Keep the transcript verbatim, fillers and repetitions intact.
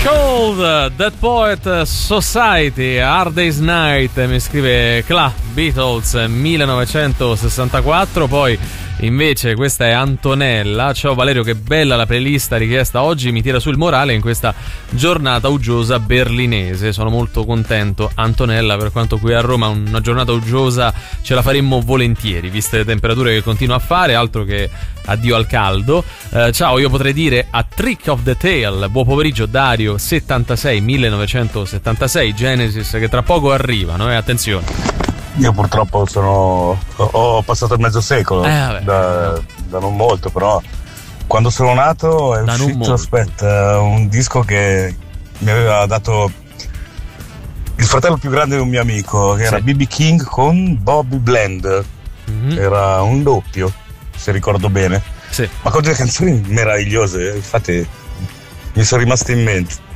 Cold, Dead Poet Society, Hard Day's Night, mi scrive Cla, Beatles millenovecentosessantaquattro. Poi invece questa è Antonella. Ciao Valerio, che bella la playlist richiesta oggi, mi tira su il morale in questa giornata uggiosa berlinese. Sono molto contento, Antonella, per quanto qui a Roma una giornata uggiosa ce la faremmo volentieri, viste le temperature che continua a fare, altro che addio al caldo. Eh, ciao, io potrei dire a Trick of the Tail, buon pomeriggio Dario settantasei millenovecentosettantasei, Genesis che tra poco arrivano, eh, attenzione. Io purtroppo sono ho passato il mezzo secolo, eh, da, da non molto, però quando sono nato è da uscito, aspetta, un disco che mi aveva dato il fratello più grande di un mio amico, che era B B King con Bobby Blend. Mm-hmm. Era un doppio, se ricordo bene. Sì. Ma con delle canzoni meravigliose, infatti mi sono rimaste in mente.